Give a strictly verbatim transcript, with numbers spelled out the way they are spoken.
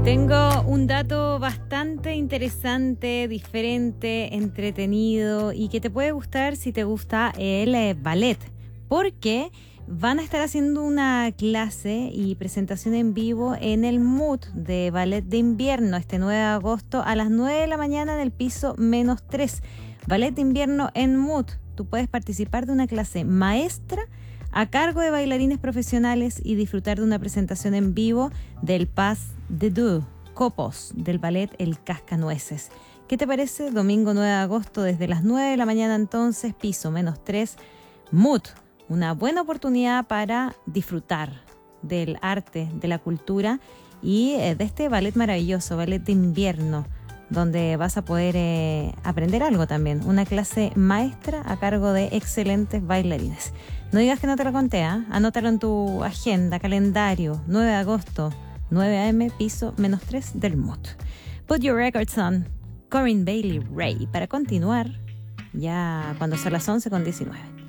Tengo un dato bastante interesante, diferente, entretenido y que te puede gustar si te gusta el eh, ballet, porque van a estar haciendo una clase y presentación en vivo en el Mood de Ballet de Invierno este nueve de agosto a las nueve de la mañana en el piso menos tres. Ballet de Invierno en Mood. Tú puedes participar de una clase maestra a cargo de bailarines profesionales y disfrutar de una presentación en vivo del Pas de Deux, Copos, del ballet El Cascanueces. ¿Qué te parece? Domingo nueve de agosto desde las nueve de la mañana entonces, piso menos tres, Mood. Una buena oportunidad para disfrutar del arte, de la cultura y eh, de este ballet maravilloso, ballet de invierno, donde vas a poder eh, aprender algo también. Una clase maestra a cargo de excelentes bailarines. No digas que no te lo conté, ¿eh? Anótalo en tu agenda, calendario, nueve de agosto, nueve a eme, piso menos tres del Mood. Put Your Records On, Corinne Bailey Rae, para continuar ya cuando son las once con diecinueve.